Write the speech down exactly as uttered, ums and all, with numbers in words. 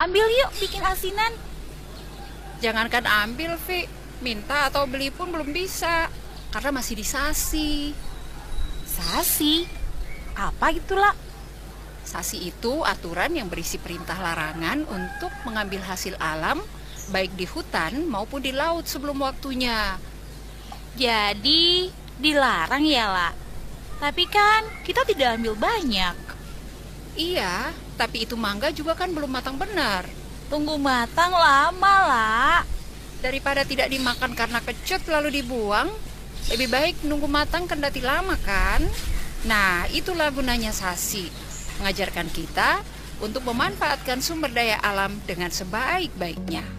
Ambil yuk bikin asinan. Jangankan ambil, Vi. Minta atau beli pun belum bisa. Karena masih disasi. Sasi? Apa itulah? Sasi itu aturan yang berisi perintah larangan untuk mengambil hasil alam, baik di hutan maupun di laut sebelum waktunya. Jadi dilarang ya, La? Tapi kan kita tidak ambil banyak. Iya, tapi itu mangga juga kan belum matang benar. Tunggu matang lama, La. Daripada tidak dimakan karena kecut lalu dibuang, lebih baik nunggu matang kendati lama kan? Nah, itulah gunanya sasi. Mengajarkan kita untuk memanfaatkan sumber daya alam dengan sebaik-baiknya.